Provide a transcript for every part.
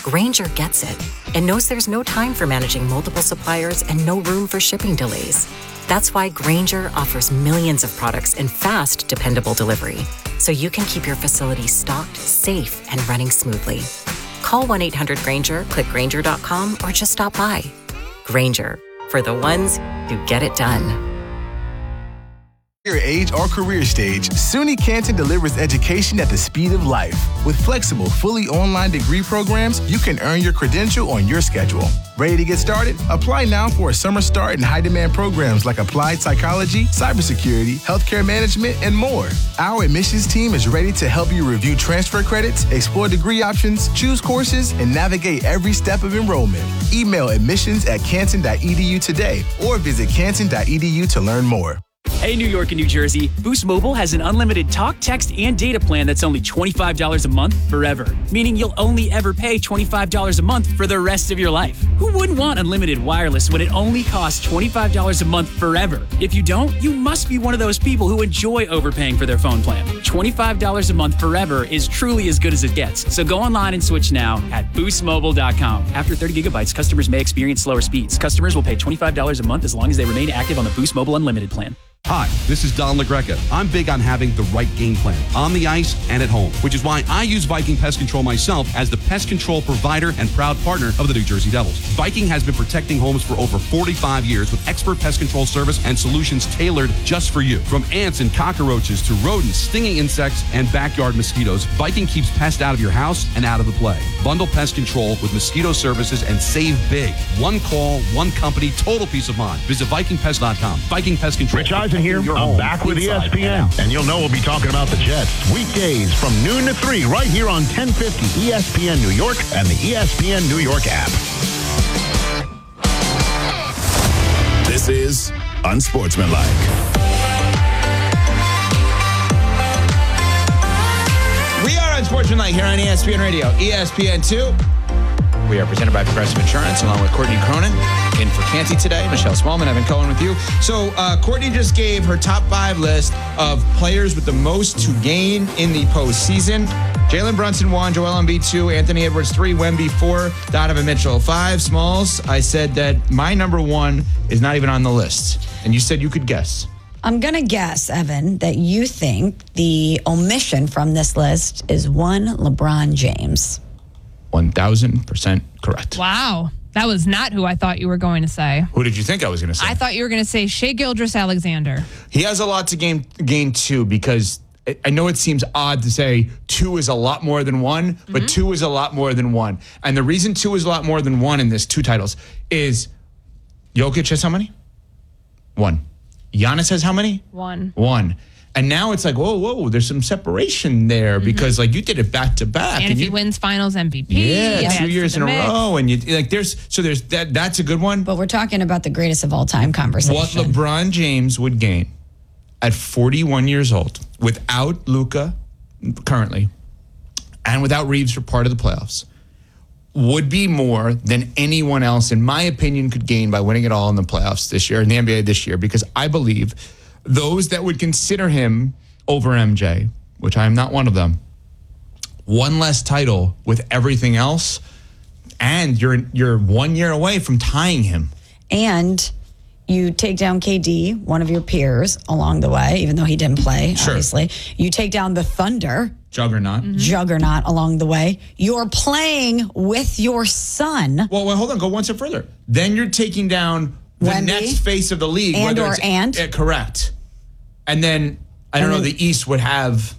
Grainger gets it and knows there's no time for managing multiple suppliers and no room for shipping delays. That's why Grainger offers millions of products in fast, dependable delivery, so you can keep your facility stocked, safe, and running smoothly. Call 1-800-GRAINGER, click Grainger.com, or just stop by. Grainger, for the ones who get it done. Your age or career stage, SUNY Canton delivers education at the speed of life. With flexible, fully online degree programs, you can earn your credential on your schedule. Ready to get started? Apply now for a summer start in high-demand programs like applied psychology, cybersecurity, healthcare management, and more. Our admissions team is ready to help you review transfer credits, explore degree options, choose courses, and navigate every step of enrollment. Email admissions@canton.edu today or visit canton.edu to learn more. Hey, New York and New Jersey, Boost Mobile has an unlimited talk, text, and data plan that's only $25 a month forever. Meaning you'll only ever pay $25 a month for the rest of your life. Who wouldn't want unlimited wireless when it only costs $25 a month forever? If you don't, you must be one of those people who enjoy overpaying for their phone plan. $25 a month forever is truly as good as it gets. So go online and switch now at boostmobile.com. After 30 gigabytes, customers may experience slower speeds. Customers will pay $25 a month as long as they remain active on the Boost Mobile Unlimited plan. Hi, this is Don LaGreca. I'm big on having the right game plan on the ice and at home, which is why I use Viking Pest Control myself as the pest control provider and proud partner of the New Jersey Devils. Viking has been protecting homes for over 45 years with expert pest control service and solutions tailored just for you. From ants and cockroaches to rodents, stinging insects, and backyard mosquitoes, Viking keeps pests out of your house and out of the play. Bundle pest control with mosquito services and save big. One call, one company, total peace of mind. Visit VikingPest.com. Viking Pest Control. Rich Eisen here. I'm back with ESPN, and you'll know we'll be talking about the Jets weekdays from noon to 3 right here on 1050 ESPN New York and the ESPN New York app. This is Unsportsmanlike. We are Unsportsmanlike here on ESPN Radio, ESPN2. We are presented by Progressive Insurance, along with Courtney Cronin. In for Canty today, Michelle Smallman, Evan Cohen with you. So Courtney just gave her top 5 list of players with the most to gain in the postseason. Jalen Brunson 1, Joel Embiid 2, Anthony Edwards 3, Wemby 4, Donovan Mitchell 5. Smalls, I said that my number 1 is not even on the list. And you said you could guess. I'm going to guess, Evan, that you think the omission from this list is one LeBron James. 1,000% correct. Wow. That was not who I thought you were going to say. Who did you think I was going to say? I thought you were going to say Shai Gilgeous-Alexander. He has a lot to gain too, because I know it seems odd to say 2 is a lot more than 1, but 2 is a lot more than 1. And the reason 2 is a lot more than 1 in this 2 titles is Jokic has how many? 1. Giannis has how many? 1. 1. And now it's like, whoa, there's some separation there because like you did it back to back. And if he wins finals MVP. Yeah, 2 years in a row. And you like there's that's a good one. But we're talking about the greatest of all time conversation. What LeBron James would gain at 41 years old without Luka currently and without Reeves for part of the playoffs would be more than anyone else, in my opinion, could gain by winning it all in the playoffs this year, in the NBA this year, because I believe those that would consider him over MJ, which I am not one of them, one less title with everything else, and you're 1 year away from tying him. And you take down KD, one of your peers, along the way, even though he didn't play, obviously. You take down the Thunder. Juggernaut along the way. You're playing with your son. Well, hold on. Go one step further. Then you're taking down the Wemby, next face of the league. Correct. And then, I don't know, the East would have,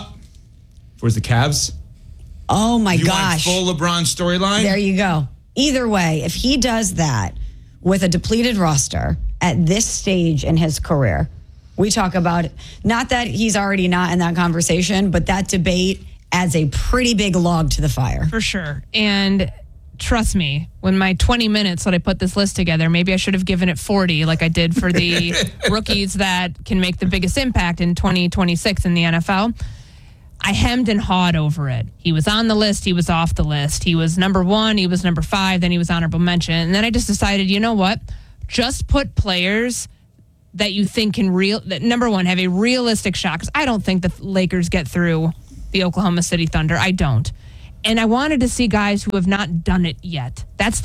where's the Cavs? Oh my gosh. Full LeBron storyline? There you go. Either way, if he does that with a depleted roster at this stage in his career, we talk about it. Not that he's already not in that conversation, but that debate adds a pretty big log to the fire. For sure. And trust me, when my 20 minutes that I put this list together, maybe I should have given it 40 like I did for the rookies that can make the biggest impact in 2026 in the NFL. I hemmed and hawed over it. He was on the list. He was off the list. He was number 1. He was number 5. Then he was honorable mention. And then I just decided, you know what? Just put players that you think that number 1, have a realistic shot. Because I don't think the Lakers get through the Oklahoma City Thunder. I don't. And I wanted to see guys who have not done it yet. That's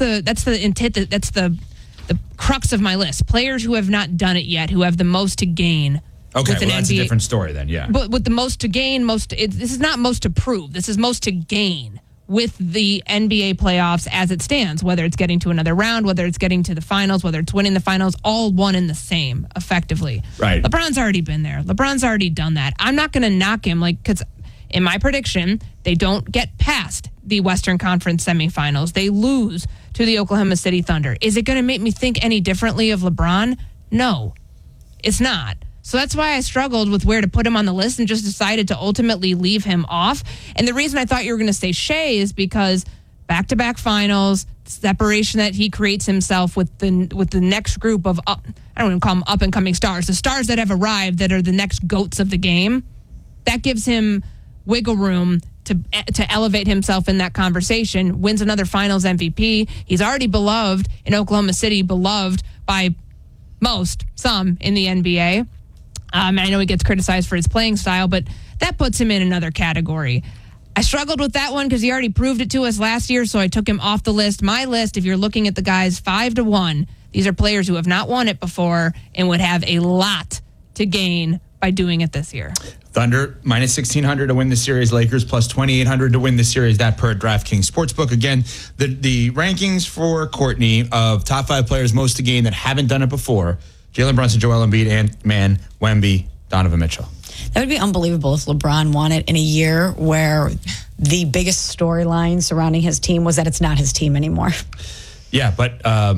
the crux of my list. Players who have not done it yet, who have the most to gain. Okay, well, that's NBA. a different story then, yeah. But with the most to gain, this is not most to prove. This is most to gain with the NBA playoffs as it stands, whether it's getting to another round, whether it's getting to the finals, whether it's winning the finals, all one and the same, effectively. Right. LeBron's already been there. LeBron's already done that. I'm not going to knock him, because in my prediction, they don't get past the Western Conference semifinals. They lose to the Oklahoma City Thunder. Is it going to make me think any differently of LeBron? No, it's not. So that's why I struggled with where to put him on the list and just decided to ultimately leave him off. And the reason I thought you were going to say Shea is because back-to-back finals, separation that he creates himself with the next group of, I don't even call them up-and-coming stars, the stars that have arrived that are the next GOATs of the game. That gives him wiggle room to elevate himself in that conversation, wins another finals MVP. He's already beloved in Oklahoma City, beloved by some in the NBA. I know he gets criticized for his playing style, but that puts him in another category. I struggled with that one because he already proved it to us last year, so I took him off the list. My list, if you're looking at the guys 5-1, these are players who have not won it before and would have a lot to gain by doing it this year. Thunder minus 1,600 to win the series. Lakers plus 2,800 to win the series. That per DraftKings Sportsbook. Again, the rankings for Courtney of top 5 players most to gain that haven't done it before: Jalen Brunson, Joel Embiid, Ant-Man, Wemby, Donovan Mitchell. That would be unbelievable if LeBron won it in a year where the biggest storyline surrounding his team was that it's not his team anymore. Yeah, but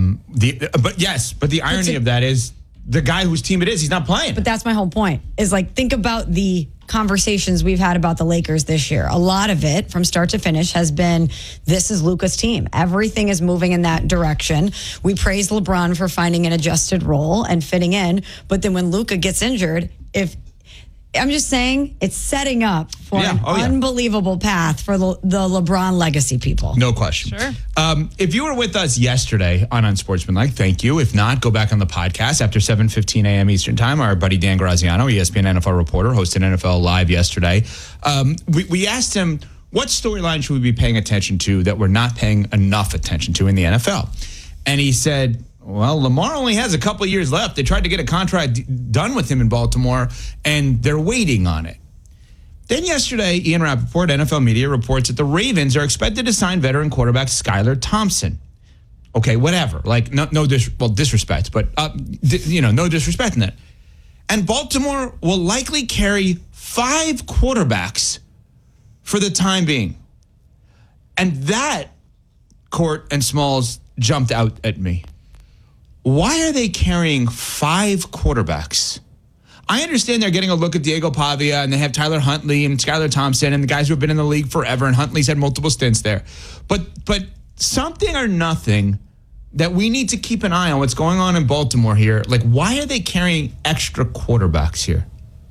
the irony of that is the guy whose team it is, he's not playing. But that's my whole point, is think about the conversations we've had about the Lakers this year. A lot of it, from start to finish, has been, this is Luka's team. Everything is moving in that direction. We praise LeBron for finding an adjusted role and fitting in. But then when Luka gets injured, I'm just saying, it's setting up for an unbelievable path for the LeBron legacy people. No question. Sure. If you were with us yesterday on Unsportsmanlike, thank you. If not, go back on the podcast after 7:15 a.m. Eastern Time. Our buddy Dan Graziano, ESPN NFL reporter, hosted NFL Live yesterday. We asked him, what storyline should we be paying attention to that we're not paying enough attention to in the NFL? And he said, well, Lamar only has a couple years left. They tried to get a contract done with him in Baltimore, and they're waiting on it. Then yesterday, Ian Rappaport, NFL Media, reports that the Ravens are expected to sign veteran quarterback Skylar Thompson. Okay, whatever. No disrespect, but no disrespect in that. And Baltimore will likely carry 5 quarterbacks for the time being. And that, Court and Smalls, jumped out at me. Why are they carrying 5 quarterbacks? I understand they're getting a look at Diego Pavia, and they have Tyler Huntley and Skylar Thompson and the guys who have been in the league forever, and Huntley's had multiple stints there. But something or nothing that we need to keep an eye on what's going on in Baltimore here. Why are they carrying extra quarterbacks here?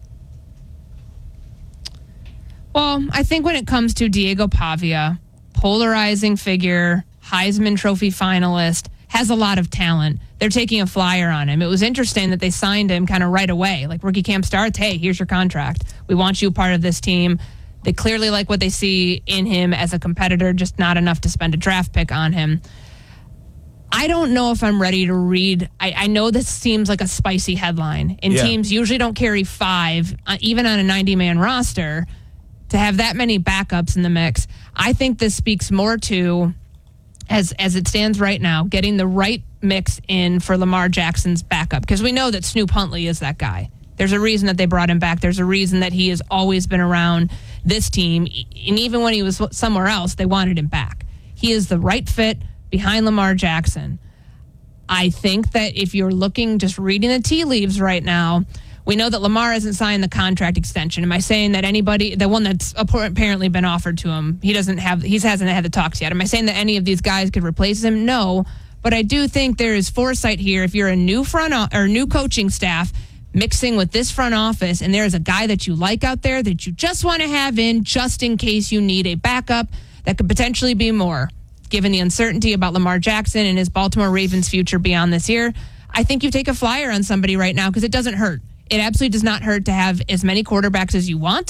Well, I think when it comes to Diego Pavia, polarizing figure, Heisman Trophy finalist, has a lot of talent. They're taking a flyer on him. It was interesting that they signed him kind of right away. Rookie camp starts, hey, here's your contract. We want you part of this team. They clearly like what they see in him as a competitor, just not enough to spend a draft pick on him. I don't know if I'm ready to read. I know this seems like a spicy headline, and teams usually don't carry 5, even on a 90-man roster, to have that many backups in the mix. I think this speaks more to, as it stands right now, getting the right mix in for Lamar Jackson's backup, because we know that Snoop Huntley is that guy. There's a reason that they brought him back. There's a reason that he has always been around this team, and even when he was somewhere else, they wanted him back. He is the right fit behind Lamar Jackson. I think that if you're looking, just reading the tea leaves right now, we know that Lamar hasn't signed the contract extension. Am I saying that anybody, the one that's apparently been offered to him, he hasn't had the talks yet? Am I saying that any of these guys could replace him? No, but I do think there is foresight here. If you're a new new coaching staff mixing with this front office, and there's a guy that you like out there that you just want to have in just in case you need a backup that could potentially be more, given the uncertainty about Lamar Jackson and his Baltimore Ravens future beyond this year, I think you take a flyer on somebody right now because it doesn't hurt. It absolutely does not hurt to have as many quarterbacks as you want.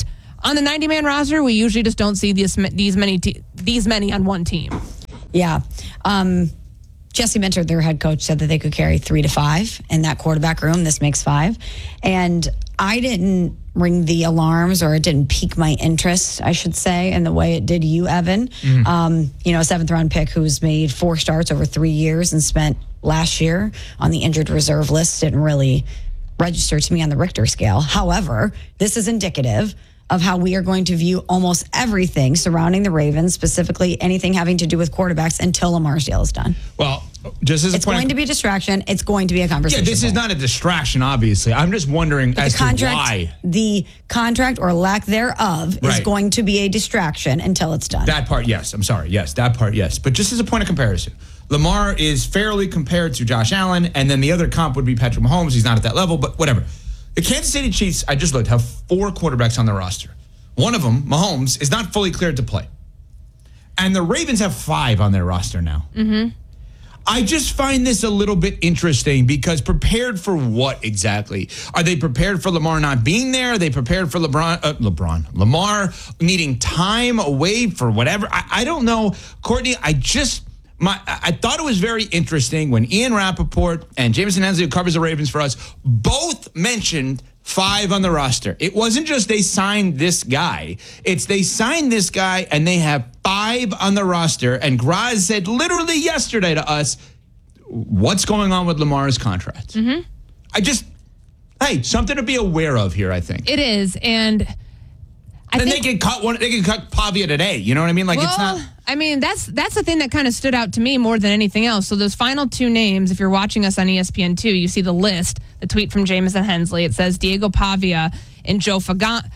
On the 90-man roster, we usually just don't see these many on one team. Yeah. Jesse Minter, their head coach, said that they could carry 3 to 5 in that quarterback room. This makes 5. And I didn't ring the alarms, or it didn't pique my interest, I should say, in the way it did you, Evan. A 7th-round pick who's made 4 starts over 3 years and spent last year on the injured reserve list didn't really register to me on the Richter scale. However, this is indicative of how we are going to view almost everything surrounding the Ravens, specifically anything having to do with quarterbacks, until Lamar's deal is done. Well, just as a it's going to be a distraction. It's going to be a conversation. Yeah, this is not a distraction, obviously. I'm just wondering as to why. The contract or lack thereof is going to be a distraction until it's done. That part, yes. I'm sorry. Yes, that part, yes. But just as a point of comparison, Lamar is fairly compared to Josh Allen, and then the other comp would be Patrick Mahomes. He's not at that level, but whatever. The Kansas City Chiefs, I just looked, have 4 quarterbacks on their roster. One of them, Mahomes, is not fully cleared to play. And the Ravens have 5 on their roster now. I just find this a little bit interesting because prepared for what exactly? Are they prepared for Lamar not being there? Are they prepared for Lamar needing time away for whatever? I don't know. Courtney, I thought it was very interesting when Ian Rappaport and Jameson Hensley, who covers the Ravens for us, both mentioned 5 on the roster. It wasn't just they signed this guy. It's they signed this guy and they have 5 on the roster. And Graz said literally yesterday to us, what's going on with Lamar's contract? Something to be aware of here, I think. It is. And they can cut Pavia today. You know what I mean? It's not. I mean, that's the thing that kind of stood out to me more than anything else. So those final 2 names, if you're watching us on ESPN2, you see the list, the tweet from Jameson Hensley. It says Diego Pavia and Joe Fagano,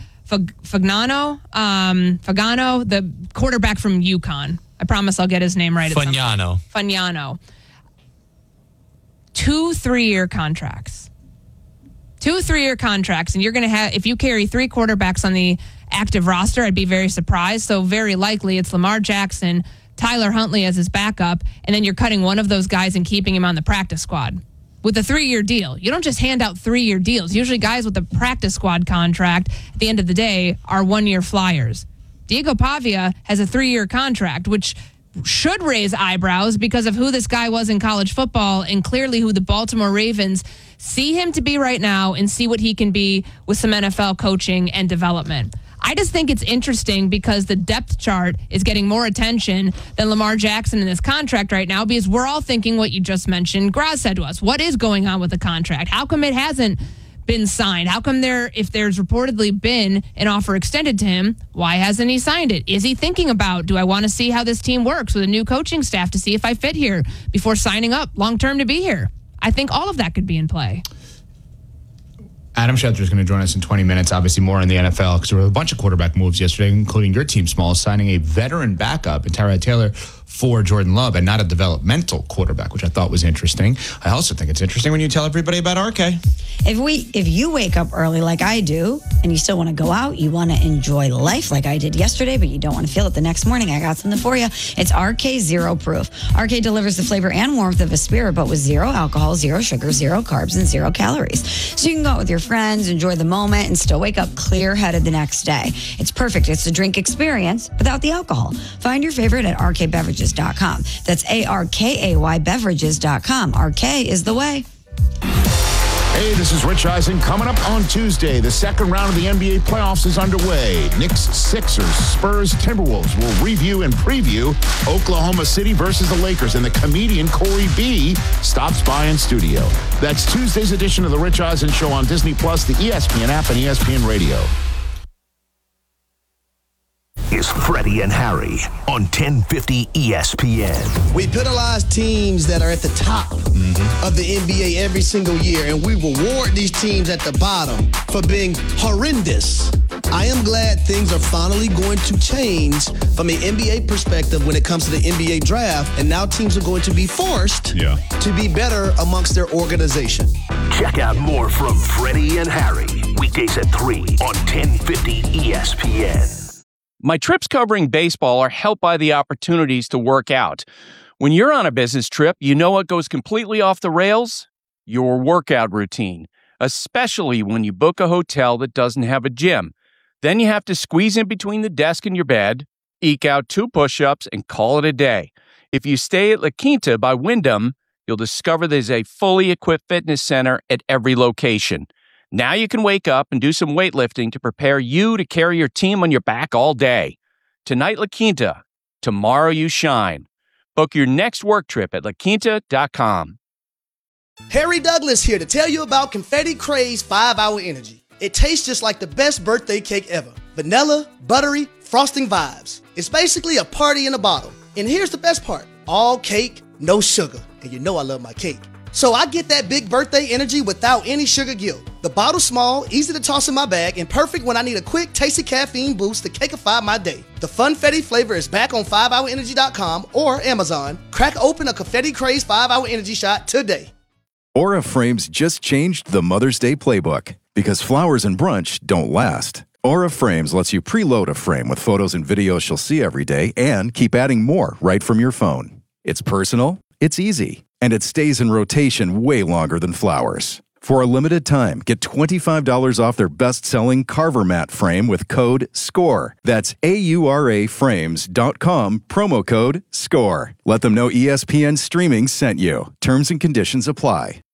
the quarterback from UConn. I promise I'll get his name right. Fagnano. 2 3-year contracts. 2 3-year contracts. And you're going to have, if you carry 3 quarterbacks on the active roster, I'd be very surprised. So very likely it's Lamar Jackson, Tyler Huntley as his backup, and then you're cutting one of those guys and keeping him on the practice squad with a 3-year deal. You don't just hand out 3-year deals. Usually guys with a practice squad contract at the end of the day are 1-year flyers. Diego Pavia has a 3-year contract, which should raise eyebrows because of who this guy was in college football and clearly who the Baltimore Ravens see him to be right now and see what he can be with some NFL coaching and development. I just think it's interesting because the depth chart is getting more attention than Lamar Jackson in this contract right now because we're all thinking what you just mentioned. Graz said to us, what is going on with the contract? How come it hasn't been signed? How come if there's reportedly been an offer extended to him, why hasn't he signed it? Is he thinking about, do I want to see how this team works with a new coaching staff to see if I fit here before signing up long-term to be here? I think all of that could be in play. Adam Schefter is going to join us in 20 minutes, obviously more in the NFL, because there were a bunch of quarterback moves yesterday, including your team, Small, signing a veteran backup in Tyrod Taylor for Jordan Love and not a developmental quarterback, which I thought was interesting. I also think it's interesting when you tell everybody about RK. If you wake up early like I do and you still want to go out, you want to enjoy life like I did yesterday, but you don't want to feel it the next morning, I got something for you. It's RK Zero Proof. RK delivers the flavor and warmth of a spirit, but with 0 alcohol, 0 sugar, 0 carbs, and 0 calories. So you can go out with your friends, enjoy the moment, and still wake up clear-headed the next day. It's perfect. It's a drink experience without the alcohol. Find your favorite at rkbeverages.com. That's ARKAY beverages.com. RK is the way. Hey, this is Rich Eisen. Coming up on Tuesday, the second round of the NBA playoffs is underway. Knicks, Sixers, Spurs, Timberwolves will review and preview Oklahoma City versus the Lakers, and the comedian Corey B stops by in studio. That's Tuesday's edition of the Rich Eisen Show on Disney+, the ESPN app, and ESPN Radio. Is Freddie and Harry on 1050 ESPN. We penalize teams that are at the top of the NBA every single year, and we reward these teams at the bottom for being horrendous. I am glad things are finally going to change from an NBA perspective when it comes to the NBA draft, and now teams are going to be forced to be better amongst their organization. Check out more from Freddie and Harry, weekdays at 3 on 1050 ESPN. My trips covering baseball are helped by the opportunities to work out. When you're on a business trip, you know what goes completely off the rails? Your workout routine, especially when you book a hotel that doesn't have a gym. Then you have to squeeze in between the desk and your bed, eke out 2 push-ups, and call it a day. If you stay at La Quinta by Wyndham, you'll discover there's a fully equipped fitness center at every location. Now you can wake up and do some weightlifting to prepare you to carry your team on your back all day. Tonight, La Quinta. Tomorrow, you shine. Book your next work trip at laquinta.com. Harry Douglas here to tell you about Confetti Craze 5-Hour Energy. It tastes just like the best birthday cake ever. Vanilla, buttery, frosting vibes. It's basically a party in a bottle. And here's the best part. All cake, no sugar. And you know I love my cake. So I get that big birthday energy without any sugar guilt. The bottle's small, easy to toss in my bag, and perfect when I need a quick, tasty caffeine boost to cakeify my day. The Funfetti flavor is back on 5hourenergy.com or Amazon. Crack open a Confetti Craze 5-Hour Energy shot today. Aura Frames just changed the Mother's Day playbook because flowers and brunch don't last. Aura Frames lets you preload a frame with photos and videos she'll see every day and keep adding more right from your phone. It's personal, it's easy, and it stays in rotation way longer than flowers. For a limited time, get $25 off their best-selling Carver Mat frame with code SCORE. That's AURAFrames.com, promo code SCORE. Let them know ESPN Streaming sent you. Terms and conditions apply.